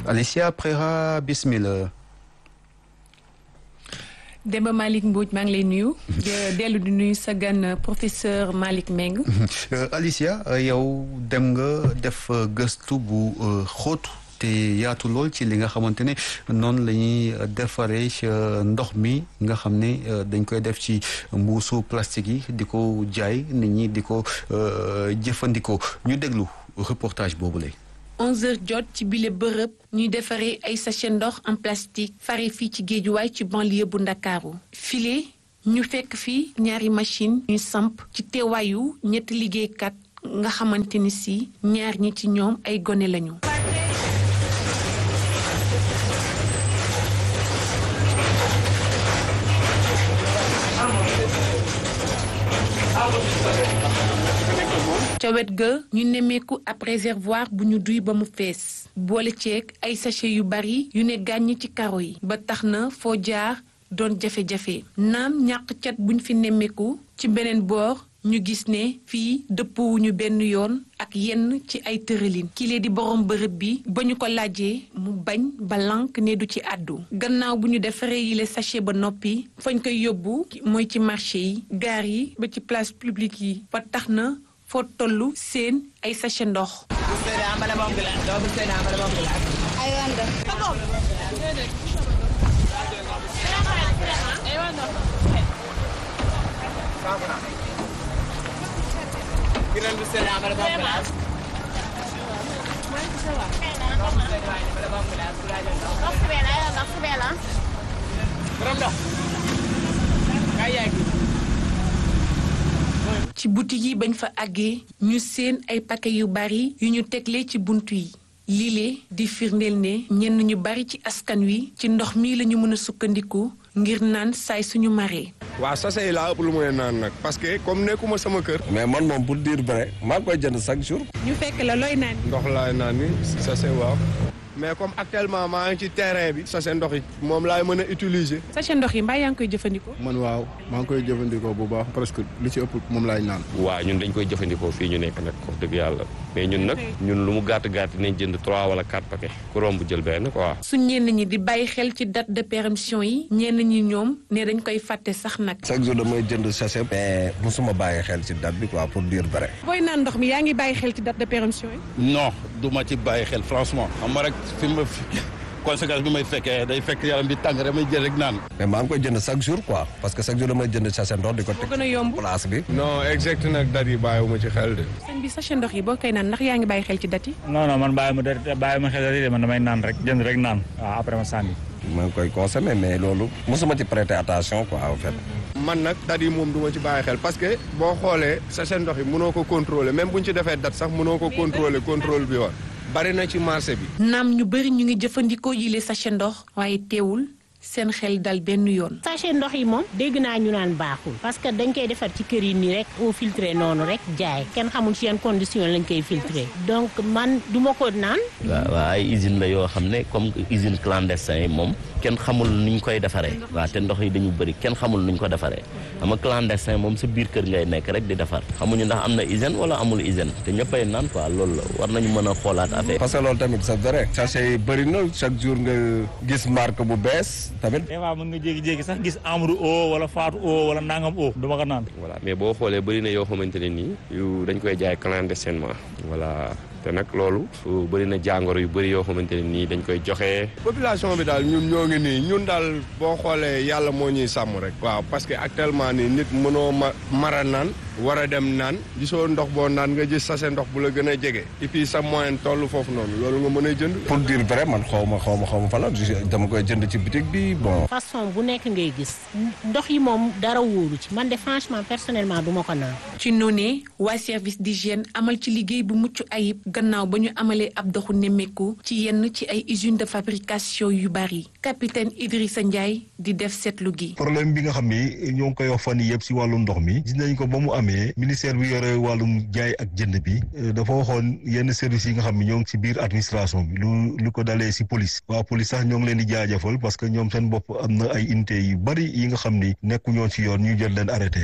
Alicia Prera bismillah. Demba Malick Mbodj maa ngi lay nuyu. dellu di nuyu sa gan professeur Malick Meng. Alicia yow dem nga def gëstu bu xóot te yaatu lool ci li nga xamante ne noonu la ñuy defaree ndox mi nga xam ne dañ koy def ci mbuusu plastique yi di ko jaay nit ñi di ko jëfandikoo ñu déglu reportage boobu lay 11h jot ci bile bërëb ñuy defaree ay sachet ndox en plastique fare fii ci Géejuwaay ci banlieue bu Ndakaaru file ñu fekk fii ñaari machine ñu samp ci teewaayu ñetti liggéeykat nga xamante ni si ñaar ñi ci ñoom ay gone lañu. ca wet ga ñu nemmeeku ab réservoir bu ñu duy ba mu fees boole ceeg ay sachet yu bari yu ne gàññ ci karo yi ba tax na foo jaar doon jafe-jafe naam ñàq cat buñ fi nemmeeku ci beneen boor ñu gis ne fii dëppowuñu benn yoon ak yenn ci ay tëralin kile di borom bërëb bi ba ñu ko laajee mu bañ ba lank ne du ci àddu gannaaw bu ñu defaree yile sachet ba noppi fañ koy yóbbu mooy ci marché yi gaar yi ba ci place publique yi ba tax na foo tollu seen ay sachet ndox. ci boutique yi bañ fa àggee ñu seen ay paquet yu bari yu ñu tegle ci buntu yi lile di firndeel ne ñenn ñu bari ci askan wi ci ndox mi la ñu mën a sukkandiku ngir naan saay suñu maree. waaw sachet yi laa ëpp lu muy naan nag parce que comme nekkuma sama kër. mais man moom pour dire vrai maa ngi koy jënd chaque jour. ñu fekk la looy naan. ndox laay naan ni sachet waaw. mais comme actuellement maa ngi ci terrain bi. sachet ndox yi moom laay mën a utiliser. sachet ndox yi mbaa yaa ngi koy jëfandikoo. man waaw maa ngi koy jëfandikoo bu baax presque li ci ëpp moom laay naan. waaw ñun dañ koy jëfandikoo fii ñu nekk nag wax dëgg yàlla mais ñun nag ñun lu mu gàtt gàtt nañ jënd 3 wala 4 paquets ku romb jël benn quoi. su ñenn ñi di bàyyi xel ci date de péremption yi ñenn ñi ñoom ne dañ koy fàtte sax nag. chaque jour damay jënd sachet. mais musuma bàyyi xel ci date bi quoi pour dire vrai. booy naan ndox mi yaa ngi bàyyi xel ci date de péremption yi. non du ma ci bàyyi xel franchement xam nga rek fi ma conséquence bi may fekkee day fekk yaram bi tàng rek may jël rek naan. mais maa ngi koy jënd chaque jour quoi parce que chaque jour damay jënd sachet ndox di ko teg. moo gën a yomb place bi. non exact nag date yi bàyyiwuma ci xel de. sëñ bi sachet ndox yi boo koy naan ndax yaa ngi bàyyi xel ci date yi. non man bàyyi ma xel de man damay naan rek jënd rek naan waaw après ma sànni. maa ngi koy consommer mais loolu mosuma ci prêter attention quoi en fait. man nag date yi moom du ma ci bàyyi xel parce que boo xoolee sachet ndox yi mënoo ko contrôler même bu ñu ci defee date sax mënoo ko contrôler contrôle bi war. bari na ci marché bi. naam ñu bëri ñu ngi jëfandikoo yile sachet ndox waaye teewul seen xel dal benn yoon. sachet ndox yi moom dégg naa ñu naan baaxul parce que dañ koy defar ci kër yi nii rek eau filtré noonu rek jaay kenn xamul ci yan condition lañ koy filtré donc man du ma ko naan. waaw ay usine la yoo xam ne comme usine clandestin yi moom kenn xamul nuñ koy defaree. waaw te ndox yi dañu bëri kenn xamul nuñ ko defaree xam nga clandestin moom sa biir kër ngay nekk rek di defar xamuñu ndax am na hygiène wala amul hygiène te ñëppay naan quoi loolu la war nañu mën a xoolaat affaire. parce que loolu tamit c'est vrai sachet yi bëri na chaque jour nga gis marque bu bees tamit. des fois mën nga jékki-jékki sax gis Amadou O wala Fatou O wala Nangam O du ma ko naan. voilà mais boo xoolee bëri na yoo xamante ne nii yu dañ koy jaay clandestinement voilà. te nag loolu bëri na jàngoro yu bëri yoo xamante ne nii dañ koy joxe. population bi daal ñun ñoo ngi nii ñun daal boo xoolee yàlla moo ñuy sàmm rek. waaw parce que actuellement nii nit mënoo mara naan war a dem naan gisoo ndox boo naan nga gis sachet ndox bu la gën a jege. et puis sa moyen toll foofu noonu loolu nga mën a jënd. pour dire vrai man xaw ma fan la dama koy jënd ci boutique bi bon. façon bu nekk ngay gis ndox yi moom dara wóoru ci man de franchement personnellement du ma ko naan. ci noonee waa service d'hygiène amal ci liggéey bu mucc ayib. gannaaw ba ñu amalee ab doxu nemmeeku ci yenn ci ay usines de fabrication yu bari capitaine Idrissa Ndiaye di def seetlu gi. problème bi nga xam ni ñoo ngi koy wax fan yii yëpp si wàllum ndox mi gis nañ ko ba mu amee ministère bi yore wàllum jaay ak jënd bi dafa waxoon yenn services yi nga xam ni ñoo ngi si biir administration bi lu ko dalee si police. waa police sax ñoo ngi leen di jaajëfal parce que ñoom seen bopp am na ay unité yu bari yi nga xam ni nekku ñoon si yoon ñu jël leen arrêté.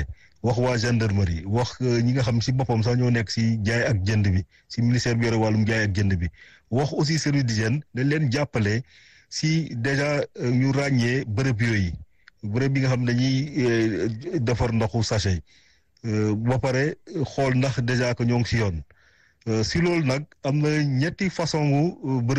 wax waa gendarmerie wax ñi nga xam si boppam sax ñoo nekk si jaay ak jënd bi si ministère bi yore wàllum jaay ak jënd bi wax aussi service d'hygiène dañ leen jàppale si déjà ñu ràññee bërëb yooyu bërëb bi nga xam dañuy defar ndoxu sachet ba pare xool ndax déjà que ñoo ngi si yoon si loolu nag am na ñetti façon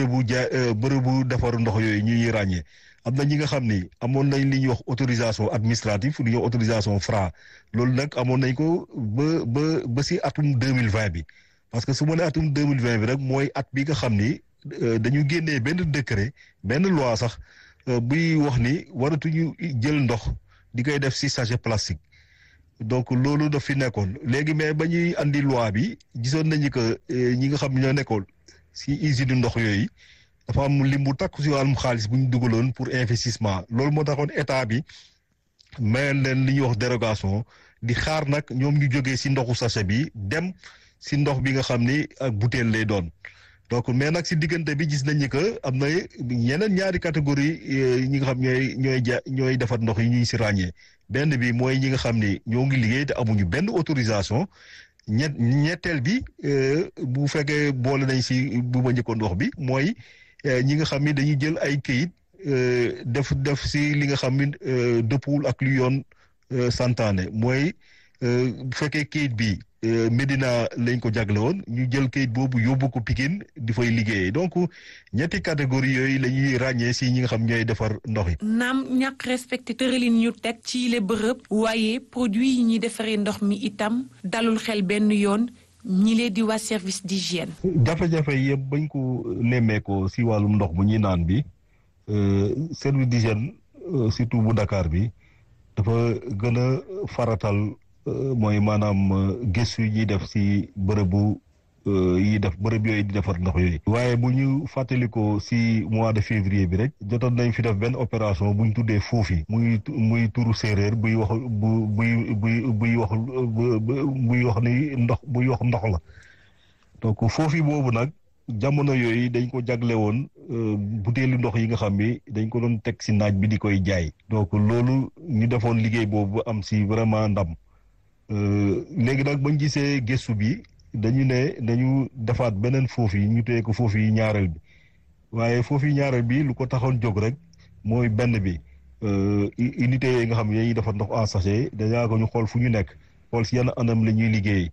bërëbu defar ndox yooyu ñuy ràññee am na ñi nga xam ni amoon nañ li ñuy wax autorisation administrative li ñuy wax autorisation Fra loolu nag amoon nañ ko ba si atum 2020 bi parce que su ma nee atum 2020 bi rek mooy at bi nga xam ni dañu génnee benn décret benn loi sax buy wax ni waratuñu jël ndox di koy def si sachet plastique donc loolu daf fi nekkoon léegi mais ba ñuy andi loi bi gisoon nañu que ñi nga xam ne ñoo nekkoon si usine ndox yooyu dafa am lim bu takku si wàllum xaalis bu ñu dugaloon pour investissement loolu moo taxoon état bi mayoon leen li ñuy wax dérogation di xaar nag ñoom ñu jógee si ndoxu sachet bi dem si ndox bi nga xam ni ak bouteille lay doon donc mais nag si diggante bi gis nañu que am na yeneen ñaari catégorie ñi nga xam ñooy defar ndox yi ñuy si ràññee benn bi mooy ñi nga xam ni ñoo ngi liggéey te amuñu benn autorisation ñetteel bi bu fekkee boole nañ si bu ma njëkkoon wax bi mooy ñi nga xam ni dañuy jël ay këyit def si li nga xam ni dëppwul ak lu yoon santaane mooy bu fekkee këyit bi Médina lañ ko jagle woon ñu jël këyit boobu yóbbu ko Pikine di fay liggéeyee donc ñetti catégorie yooyu la ñuy ràññee si ñi nga xam ñooy defar ndox yi. naam ñàkk respecté tëralin ñu teg ci le bërëb waaye produit yi ñuy defaree ndox mi itam dalul xel benn yoon ñi lee di waa service d'hygiène. jafe-jafe yëpp bañ ko nemmeekoo si wàllum ndox bu ñuy naan bi service d'hygiène surtout bu Dakar bi dafa gën a faratal. mooy maanaam gëstu yi ñuy def si bërëb yooyu di defar ndox yooyu. waaye bu ñu fàttalikoo si mois de février bi rek jotoon nañ fi def benn opération bu ñu tuddee foofi muy turu séeréer buy wax ndox la donc foofi boobu nag jamono yooyu dañ ko jagle woon butéelu ndox yi nga xam ni dañ ko doon teg si naaj bi di koy jaay. donc loolu ñu defoon liggéey boobu am si vraiment ndam. léegi nag bañ gisee gëstu bi dañu defaat beneen foofu yi ñu téye ko foofu yi ñaareel bi waaye foofu yi ñaareel bi lu ko taxoon jóg rek mooy benn bi unité yi nga xam ne dañuy defar ndox en sachet déjà ko ñu xool fu ñu nekk xool si yenn anam la ñuy liggéey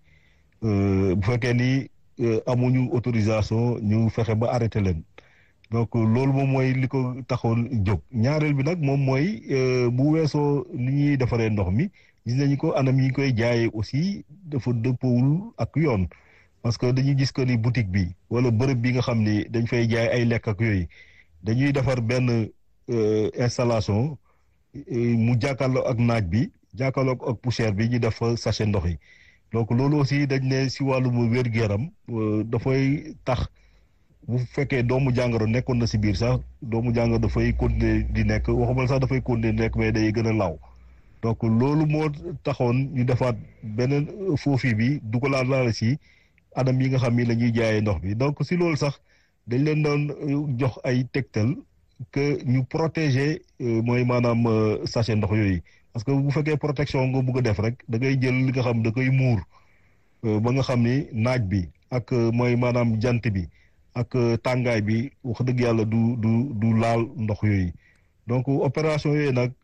bu fekkee ni amuñu autorisation ñu fexe ba arrêté leen donc loolu moom mooy li ko taxoon jóg ñaareel bi nag moom mooy bu weesoo ni ñuy defaree ndox mi. gis nañu ko anam yi ñu koy jaayee aussi dafa dëppawul ak yoon parce que dañuy gis que ni boutique bi wala bërëb bi nga xam ni dañ fay jaay ay lekk ak yooyu dañuy defar benn installation mu jàkkaarloo ak naaj bi jàkkaarloo ak poussière bi ñu def fa sachet ndox yi donc loolu aussi dañ ne si wàllum wér-gu-yaram dafay tax bu fekkee doomu jàngoro nekkoon na si biir sax doomu jàngoro dafay continuer di nekk waxuma sax dafay continuer di nekk mais day gën a law. donc loolu moo taxoon ñu defaat beneen foofi bi dugalaat laala si anam yi nga xam ni la ñuy jaayee ndox bi donc si loolu sax dañ leen doon jox ay tegtal que ñu protéger mooy maanaam sachet ndox yooyu parce que bu fekkee protection nga bëgg a def rek da ngay jël li nga xam da koy muur ba nga xam ni naaj bi ak mooy maanaam jant bi ak tàngaay bi wax dëgg yàlla du laal ndox yooyu donc opération yooyu nag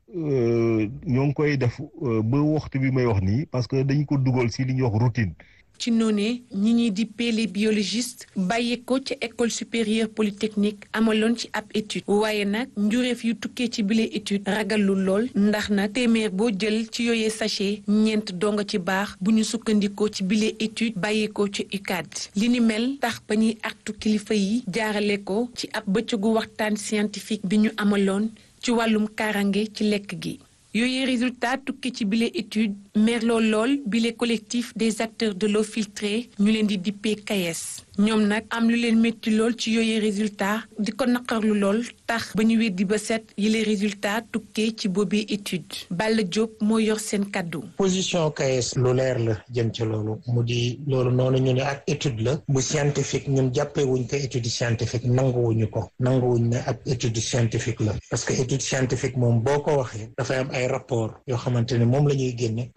ñoo ngi koy def ba waxtu bi may wax nii parce que dañ ko dugal si li ñuy wax routine. ci noonee ñi ñuy dippee les biologistes bàyyee ko ca école supérieure polytechnique amaloon ci ab étude waaye nag njureef yu tukkee ci bile étude ragalul lool ndax nag téeméer boo jël ci yooyee sachet ñeent donga ci baax bu ñu sukkandikoo ci bile étude bàyyee ko ci UCAD li ni mel tax ba ñuy artu kilifa yi jaarale ko ci ab bëccëgu waxtaan scientifique bi ñu amaloon ci wàllum kaarange ci lekk gi. yooyu résultat tukki ci bile étude merloo lool bile collectif des acteurs de l'eau filtrée ñu leen di dippee CAES ñoom nag am lu leen métti lool ci yooyu résultat di ko naqarlu lool tax ba ñu weddi ba set yile résultat tukkee ci boobee étude Balla Diop moo yor seen kaddu. position CAES lu leer la jëm ci loolu mu di loolu noonu ñu ne ak étude la bu scientifique ñun jàppee wuñ ko étude scientifique nanguwuñu ne ab étude scientifique la parce que étude scientifique moom boo ko waxee dafay am ay rapport yoo xamante ne moom la ñuy génne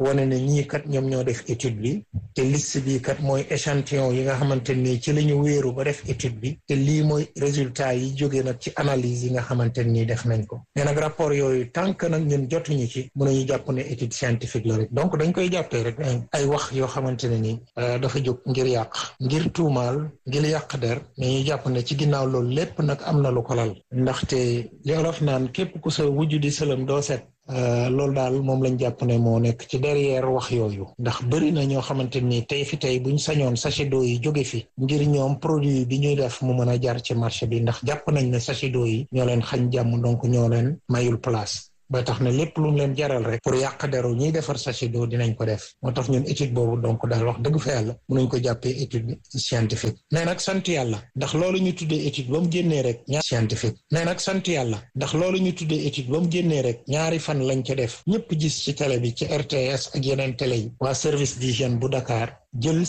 wane ne ñii kat ñoom ñoo def étude bi te liste bi kat mooy échantillon yi nga xamante ni ci la ñu wéeru ba def étude bi te lii mooy résultat yi jógee nag ci analyse yi nga xamante ni def nañ ko mais nag rapport yooyu tant que nag ñun jotuñu ci mënuñu jàpp ne étude scientifique la rek donc dañ koy jàppee rek ay wax yoo xamante ne ni dafa jóg ngir yàq ngir tuumaal ngir yàq der mais ñu jàpp ne ci ginnaaw loolu lépp nag am na lu ko lal ndaxte li olof naan képp ku sa wujju di sëlam doo set loolu daal moom lañ jàpp ne moo nekk ci derrière wax yooyu ndax bëri na ñoo xamante ni tey fi tey buñ sañoon sachet d'eau yi jóge fi ngir ñoom produit bi ñuy def mu mën a jar ci marché bi ndax jàpp nañ ne sachet d'eau yi ñoo leen xañ jàmm donc ñoo leen mayul place ba tax na lépp lu mu leen jaral rek pour yàq deru ñuy defar sachet d'eau dinañ ko def moo tax ñun étude boobu donc daal wax dëgg fa yàlla mënuñ ko jàppee étude scientifique mais nag sant yàlla ndax loolu ñu tuddee étude ba mu génnee rek ñaari scientifique mais nag sant yàlla ndax loolu ñu tuddee étude ba mu génnee rek ñaari fan lañ ca def ñëpp gis ci télé bi ci RTS ak yeneen télé yi waa service d'hygiène bu Dakar jël